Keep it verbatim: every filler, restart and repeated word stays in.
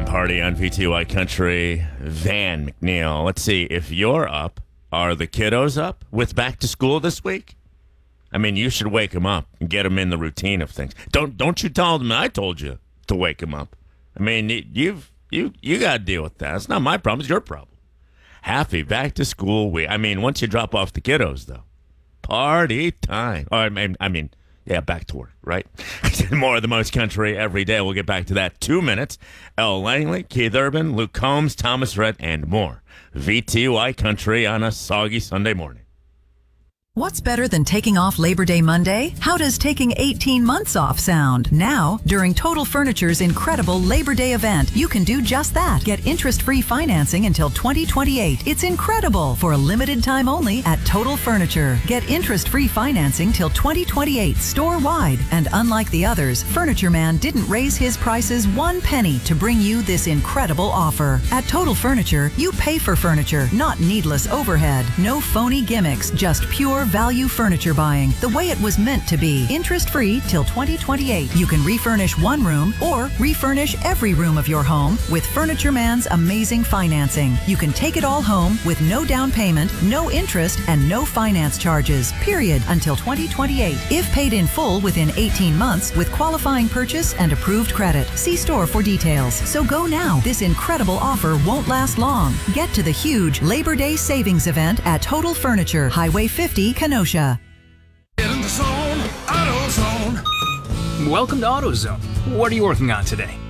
a.m. party on V T Y Country. Van McNeil. Let's see. If you're up, are the kiddos up with back to school this week? I mean, you should wake them up and get them in the routine of things. Don't don't you tell them I told you to wake them up. I mean, you've you you got to deal with that. It's not my problem. It's your problem. Happy back to school week. I mean, once you drop off the kiddos, though, party time. Oh, I mean, I mean. Yeah, back to work, right? More of the most country every day. We'll get back to that. Two minutes. Elle Langley, Keith Urban, Luke Combs, Thomas Rhett, and more. V T Y Country on a soggy Sunday morning. What's better than taking off Labor Day Monday? How does taking eighteen months off sound? Now, during Total Furniture's incredible Labor Day event, you can do just that. Get interest-free financing until twenty twenty-eight. It's incredible. For a limited time only at Total Furniture. Get interest-free financing till twenty twenty-eight store-wide. And unlike the others, Furniture Man didn't raise his prices one penny to bring you this incredible offer. At Total Furniture, you pay for furniture, not needless overhead. No phony gimmicks, just pure value furniture buying the way it was meant to be. Interest-free till twenty twenty-eight. You can refurnish one room or refurnish every room of your home with Furniture Man's amazing financing. You can take it all home with no down payment, no interest, and no finance charges, period, until twenty twenty-eight. If paid in full within eighteen months with qualifying purchase and approved credit. See store for details. So go now. This incredible offer won't last long. Get to the huge Labor Day savings event at Total Furniture, Highway fifty, Kenosha. Get in the zone, AutoZone. Welcome to AutoZone. What are you working on today?